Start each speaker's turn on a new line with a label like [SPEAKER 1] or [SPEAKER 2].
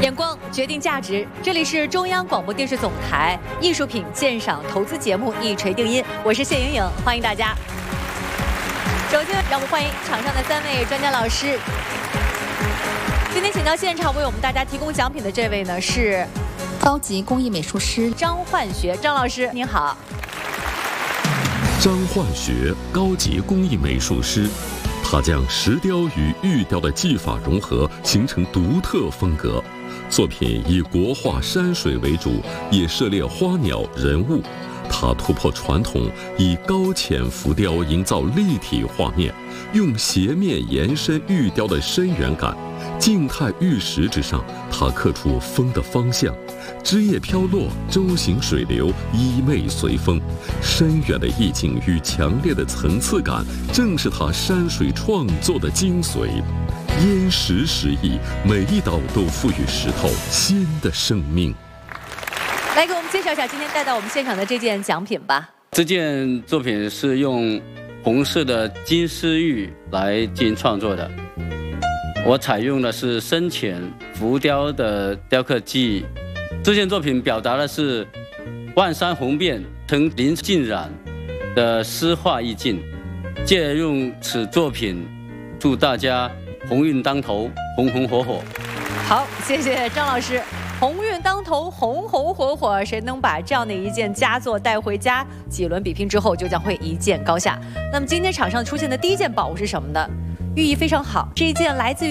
[SPEAKER 1] 眼光决定价值，这里是中央广播电视总台艺术品鉴赏投资节目《一锤定音》，我是谢莹莹，欢迎大家。首先，让我们欢迎场上的3位专家老师。今天请到现场为我们大家提供奖品的这位呢是
[SPEAKER 2] 高级工艺美术师
[SPEAKER 1] 张焕学，张老师您好。
[SPEAKER 3] 张焕学，高级工艺美术师。他将石雕与玉雕的技法融合，形成独特风格。作品以国画山水为主，也涉猎花鸟人物。他突破传统，以高浅浮雕营造立体画面，用斜面延伸玉雕的深远感。静态玉石之上，他刻出风的方向，枝叶飘落，舟行水流，衣袂随风。深远的意境与强烈的层次感，正是他山水创作的精髓。烟石石意，每一刀都赋予石头新的生命。
[SPEAKER 1] 来给我们介绍一下今天带到我们现场的这件奖品吧。
[SPEAKER 4] 这件作品是用红色的金丝玉来进行创作的。我采用的是深浅浮雕的雕刻技艺。这件作品表达的是万山红遍，层林尽染的诗画意境。借用此作品，祝大家鸿运当头，红红火火。
[SPEAKER 1] 好，谢谢张老师。鸿运当头，红红火火，谁能把这样的一件佳作带回家？几轮比拼之后，就将会一见高下。那么今天场上出现的第一件宝物是什么呢？寓意非常好，是一件来自于